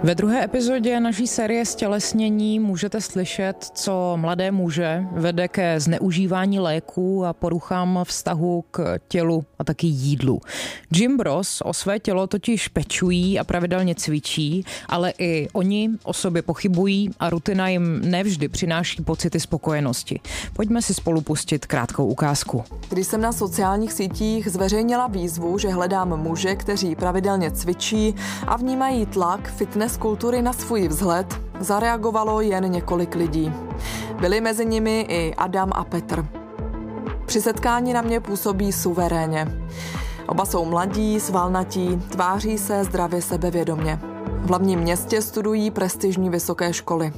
Ve druhé epizodě naší série Ztělesnění můžete slyšet, co mladé muže vede ke zneužívání léků a poruchám vztahu k tělu a taky jídlu. Gym Bros o své tělo totiž pečují a pravidelně cvičí, ale i oni o sobě pochybují a rutina jim nevždy přináší pocity spokojenosti. Pojďme si spolu pustit krátkou ukázku. Když jsem na sociálních sítích zveřejnila výzvu, že hledám muže, kteří pravidelně cvičí a vnímají tlak fitness kultury na svůj vzhled, zareagovalo jen několik lidí. Byli mezi nimi i Adam a Petr. Při setkání na mě působí suverénně. Oba jsou mladí, svalnatí, tváří se zdravě sebevědomě. V hlavním městě studují prestižní vysoké školy.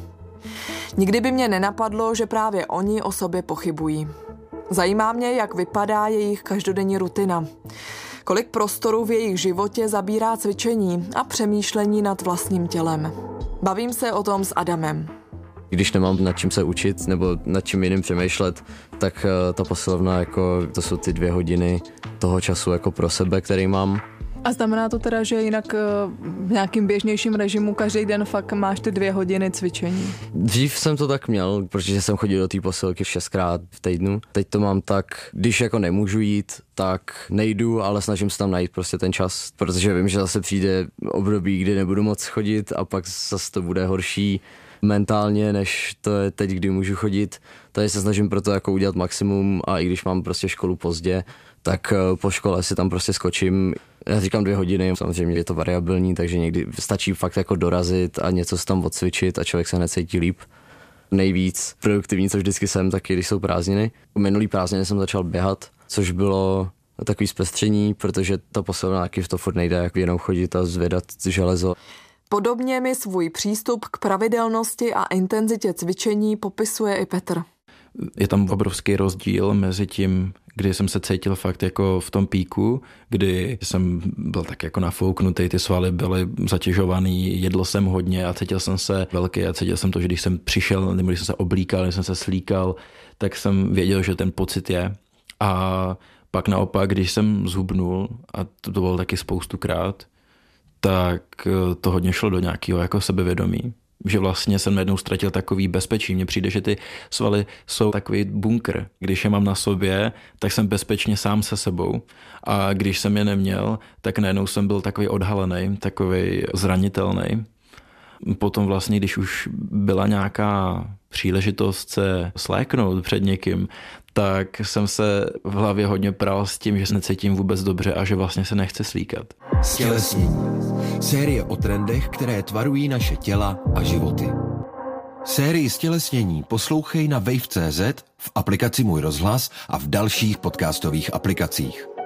Nikdy by mě nenapadlo, že právě oni o sobě pochybují. Zajímá mě, jak vypadá jejich každodenní rutina. Kolik prostoru v jejich životě zabírá cvičení a přemýšlení nad vlastním tělem. Bavím se o tom s Adamem. Když nemám nad čím se učit nebo nad čím jiným přemýšlet, tak ta posilovna, to jsou ty 2 hodiny toho času pro sebe, který mám. A znamená to teda, že jinak v nějakým běžnějším režimu každý den fakt máš ty 2 hodiny cvičení? Dřív jsem to tak měl, protože jsem chodil do té posilky 6krát v týdnu. Teď to mám tak, když nemůžu jít, tak nejdu, ale snažím se tam najít prostě ten čas, protože vím, že zase přijde období, kdy nebudu moc chodit a pak zase to bude horší mentálně, než to je teď, kdy můžu chodit. Tady se snažím pro to udělat maximum a i když mám prostě školu pozdě, tak po škole si tam prostě skočím. Já říkám 2 hodiny, samozřejmě je to variabilní, takže někdy stačí fakt dorazit a něco si tam odcvičit a člověk se hned cítí líp. Nejvíc produktivní, co vždycky jsem, taky když jsou prázdniny. Minulý prázdniny jsem začal běhat, což bylo takový zpestření, protože ta posilovna taky v to furt nejde, jenom chodit a zvedat železo. Podobně mi svůj přístup k pravidelnosti a intenzitě cvičení popisuje i Petr. Je tam obrovský rozdíl mezi tím, kdy jsem se cítil fakt v tom píku, kdy jsem byl tak nafouknutý, ty svaly byly zatěžovaný, jedl jsem hodně a cítil jsem se velký a cítil jsem to, že když jsem přišel, nebo když jsem se oblíkal, když jsem se slíkal, tak jsem věděl, že ten pocit je. A pak naopak, když jsem zhubnul, a to bylo taky spoustukrát, tak to hodně šlo do nějakého sebevědomí. Že vlastně jsem najednou ztratil takový bezpečí. Mně přijde, že ty svaly jsou takový bunkr. Když je mám na sobě, tak jsem bezpečně sám se sebou. A když jsem je neměl, tak najednou jsem byl takový odhalený, takový zranitelný. Potom vlastně, když už byla nějaká příležitost se sléknout před někým, tak jsem se v hlavě hodně pral s tím, že se necítím vůbec dobře a že vlastně se nechci slíkat. Ztělesnění. Série o trendech, které tvarují naše těla a životy. Sérii Ztělesnění poslouchej na wave.cz, v aplikaci Můj rozhlas a v dalších podcastových aplikacích.